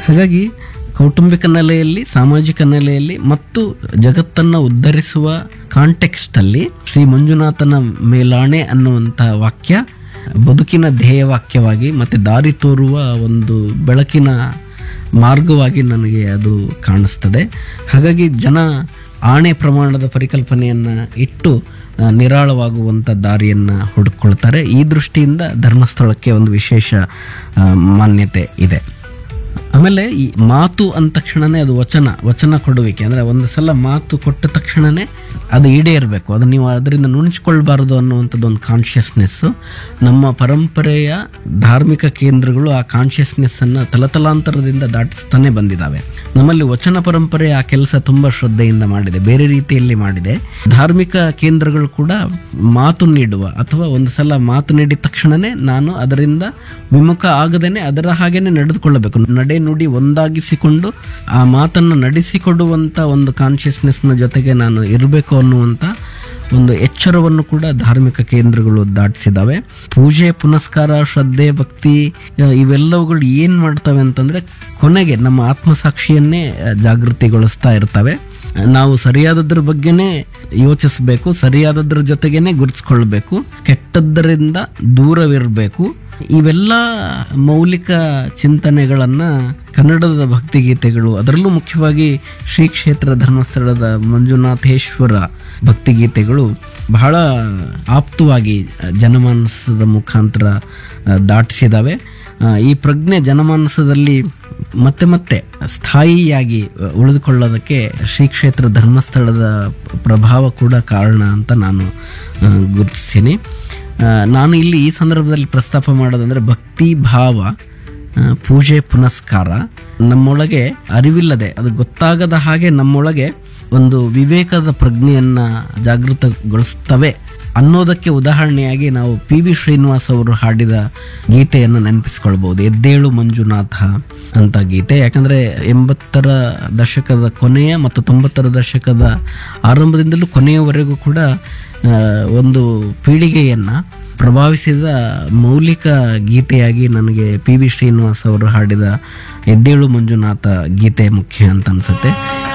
ಹಾಗಾಗಿ ಕೌಟುಂಬಿಕ ನೆಲೆಯಲ್ಲಿ, ಸಾಮಾಜಿಕ ನೆಲೆಯಲ್ಲಿ ಮತ್ತು ಜಗತ್ತನ್ನು ಉದ್ಧರಿಸುವ ಕಾಂಟೆಕ್ಸ್ಟ್ ಅಲ್ಲಿ ಶ್ರೀ ಮಂಜುನಾಥನ ಮೇಲಾಣೆ ಅನ್ನುವಂಥ ವಾಕ್ಯ ಬದುಕಿನ ಧ್ಯೇಯವಾಕ್ಯವಾಗಿ ಮತ್ತೆ ದಾರಿ ತೋರುವ ಒಂದು ಬೆಳಕಿನ ಮಾರ್ಗವಾಗಿ ನನಗೆ ಅದು ಕಾಣಿಸ್ತದೆ. ಹಾಗಾಗಿ ಜನ ಆಣೆ ಪ್ರಮಾಣದ ಪರಿಕಲ್ಪನೆಯನ್ನು ಇಟ್ಟು ನಿರಾಳವಾಗುವಂಥ ದಾರಿಯನ್ನು ಹುಡುಕೊಳ್ತಾರೆ. ಈ ದೃಷ್ಟಿಯಿಂದ ಧರ್ಮಸ್ಥಳಕ್ಕೆ ಒಂದು ವಿಶೇಷ ಮಾನ್ಯತೆ ಇದೆ. ಆಮೇಲೆ ಈ ಮಾತು ಅಂದ ತಕ್ಷಣನೇ ಅದು ವಚನ ಕೊಡುವಿಕೆ, ಅಂದರೆ ಒಂದು ಸಲ ಮಾತು ಕೊಟ್ಟ ತಕ್ಷಣನೇ ಅದು ಈಡೇರಬೇಕು, ಅದು ನೀವು ಅದರಿಂದ ನುಣುಚಿಕೊಳ್ಬಾರ್ದು ಅನ್ನುವಂಥದ್ದು ಒಂದು ಕಾನ್ಷಿಯಸ್ನೆಸ್ಸು. ನಮ್ಮ ಪರಂಪರೆಯ ಧಾರ್ಮಿಕ ಕೇಂದ್ರಗಳು ಆ ಕಾನ್ಷಿಯಸ್ನೆಸ್ಸನ್ನು ತಲತಲಾಂತರದಿಂದ ದಾಟಿಸ್ತಾನೆ ಬಂದಿದ್ದಾವೆ. ನಮ್ಮಲ್ಲಿ ವಚನ ಪರಂಪರೆ ಆ ಕೆಲಸ ತುಂಬ ಶ್ರದ್ಧೆಯಿಂದ ಮಾಡಿದೆ, ಬೇರೆ ರೀತಿಯಲ್ಲಿ ಮಾಡಿದೆ. ಧಾರ್ಮಿಕ ಕೇಂದ್ರಗಳು ಕೂಡ ಮಾತು ನೀಡುವ ಅಥವಾ ಒಂದು ಸಲ ಮಾತು ನೀಡಿದ ತಕ್ಷಣನೇ ನಾನು ಅದರಿಂದ ವಿಮುಖ ಆಗದೇನೆ ಅದರ ಹಾಗೇನೆ ನಡೆದುಕೊಳ್ಳಬೇಕು, ನಡೆ ನುಡಿ ಒಂದಾಗಿಸಿಕೊಂಡು ಆ ಮಾತನ್ನು ನಡೆಸಿಕೊಡುವಂಥ ಒಂದು ಕಾನ್ಷಿಯಸ್ನೆಸ್ನ ಜೊತೆಗೆ ನಾನು ಇರಬೇಕು ಅನ್ನುವಂಥ ಒಂದು ಎಚ್ಚರವನ್ನು ಕೂಡ ಧಾರ್ಮಿಕ ಕೇಂದ್ರಗಳು ದಾಟಿಸಿದಾವೆ. ಪೂಜೆ, ಪುನಸ್ಕಾರ, ಶ್ರದ್ಧೆ, ಭಕ್ತಿ ಇವೆಲ್ಲವುಗಳು ಏನು ಮಾಡ್ತವೆ ಅಂತಂದರೆ ಕೊನೆಗೆ ನಮ್ಮ ಆತ್ಮಸಾಕ್ಷಿಯನ್ನೇ ಜಾಗೃತಿಗೊಳಿಸ್ತಾ ಇರ್ತವೆ. ನಾವು ಸರಿಯಾದದ್ರ ಬಗ್ಗೆನೇ ಯೋಚಿಸಬೇಕು, ಸರಿಯಾದದ್ರ ಜೊತೆಗೇನೆ ಗುರುತಿಸ್ಕೊಳ್ಬೇಕು, ಕೆಟ್ಟದ್ದರಿಂದ ದೂರವಿರಬೇಕು. ಇವೆಲ್ಲ ಮೌಲಿಕ ಚಿಂತನೆಗಳನ್ನು ಕನ್ನಡದ ಭಕ್ತಿಗೀತೆಗಳು, ಅದರಲ್ಲೂ ಮುಖ್ಯವಾಗಿ ಶ್ರೀ ಕ್ಷೇತ್ರ ಧರ್ಮಸ್ಥಳದ ಮಂಜುನಾಥೇಶ್ವರ ಭಕ್ತಿಗೀತೆಗಳು ಬಹಳ ಆಪ್ತವಾಗಿ ಜನಮಾನಸದ ಮುಖಾಂತರ ದಾಟಿಸಿದಾವೆ. ಈ ಪ್ರಜ್ಞೆ ಜನಮಾನಸದಲ್ಲಿ ಮತ್ತೆ ಮತ್ತೆ ಸ್ಥಾಯಿಯಾಗಿ ಉಳಿದುಕೊಳ್ಳೋದಕ್ಕೆ ಶ್ರೀ ಕ್ಷೇತ್ರ ಧರ್ಮಸ್ಥಳದ ಪ್ರಭಾವ ಕೂಡ ಕಾರಣ ಅಂತ ನಾನು ಗುರುತಿಸ್ತೀನಿ. ನಾನು ಇಲ್ಲಿ ಈ ಸಂದರ್ಭದಲ್ಲಿ ಪ್ರಸ್ತಾಪ ಮಾಡೋದಂದರೆ ಭಕ್ತಿ ಭಾವ, ಪೂಜೆ, ಪುನಸ್ಕಾರ ನಮ್ಮೊಳಗೆ ಅರಿವಿಲ್ಲದೆ, ಅದು ಗೊತ್ತಾಗದ ಹಾಗೆ ನಮ್ಮೊಳಗೆ ಒಂದು ವಿವೇಕದ ಪ್ರಜ್ಞೆಯನ್ನು ಜಾಗೃತಗೊಳಿಸ್ತವೆ ಅನ್ನೋದಕ್ಕೆ ಉದಾಹರಣೆಯಾಗಿ ನಾವು PV ಶ್ರೀನಿವಾಸ್ ಅವರು ಹಾಡಿದ ಗೀತೆಯನ್ನು ನೆನಪಿಸ್ಕೊಳ್ಬೋದು, ಎದ್ದೇಳು ಮಂಜುನಾಥ ಅಂತ ಗೀತೆ. ಯಾಕಂದರೆ 80ರ ದಶಕದ ಕೊನೆಯ ಮತ್ತು 90ರ ದಶಕದ ಆರಂಭದಿಂದಲೂ ಕೊನೆಯವರೆಗೂ ಕೂಡ ಒಂದು ಪೀಳಿಗೆಯನ್ನು ಪ್ರಭಾವಿಸಿದ ಮೌಲಿಕ ಗೀತೆಯಾಗಿ ನನಗೆ PV ಶ್ರೀನಿವಾಸ್ ಅವರು ಹಾಡಿದ ಎದ್ದೇಳು ಮಂಜುನಾಥ ಗೀತೆ ಮುಖ್ಯ ಅಂತ ಅನಿಸುತ್ತೆ.